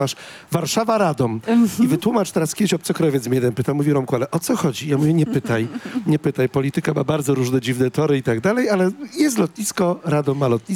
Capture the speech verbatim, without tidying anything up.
masz Warszawa, Radom. I wytłumacz teraz, kiedyś obcokrajowiec mnie jeden pyta, mówi Romku, ale o co chodzi? Ja mówię, nie pytaj, nie pytaj. Polityka ma bardzo różne dziwne tory i tak dalej, ale jest lotnisko, Radom ma lotnisko.